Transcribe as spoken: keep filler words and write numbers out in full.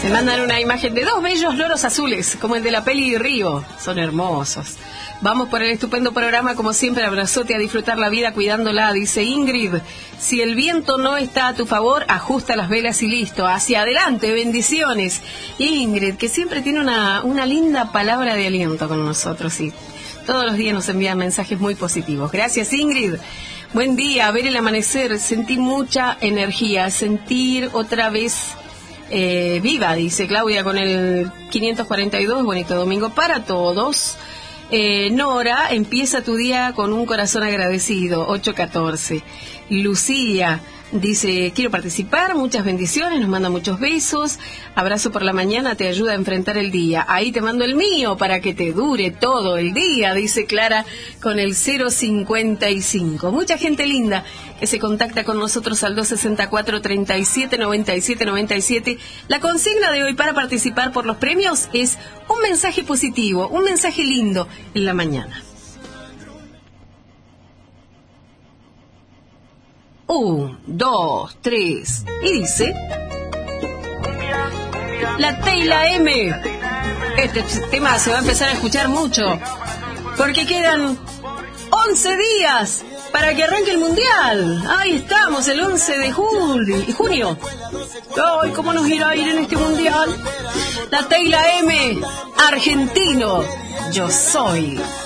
Me mandan una imagen de dos bellos loros azules, como el de la peli Río. Son hermosos. Vamos por el estupendo programa, como siempre, abrazote, a disfrutar la vida cuidándola, dice Ingrid. Si el viento no está a tu favor, ajusta las velas y listo. Hacia adelante, bendiciones. Ingrid, que siempre tiene una, una linda palabra de aliento con nosotros, y todos los días nos envían mensajes muy positivos. Gracias, Ingrid. Buen día, ver el amanecer, sentí mucha energía, sentir otra vez eh, viva, dice Claudia, con el quinientos cuarenta y dos, bonito domingo para todos. Eh, Nora, empieza tu día con un corazón agradecido, ocho catorce. Lucía dice, quiero participar, muchas bendiciones, nos manda muchos besos, abrazo por la mañana, te ayuda a enfrentar el día. Ahí te mando el mío para que te dure todo el día, dice Clara con el cero cincuenta y cinco. Mucha gente linda que se contacta con nosotros al dos sesenta y cuatro, treinta y siete, noventa y siete, noventa y siete. La consigna de hoy para participar por los premios es un mensaje positivo, un mensaje lindo en la mañana. Un, dos, tres, y dice... La T y la M. Este tema se va a empezar a escuchar mucho, porque quedan once días para que arranque el Mundial. Ahí estamos, el once de junio. Ay, ¿cómo nos irá a ir en este Mundial? La T y la M. Argentino, yo soy.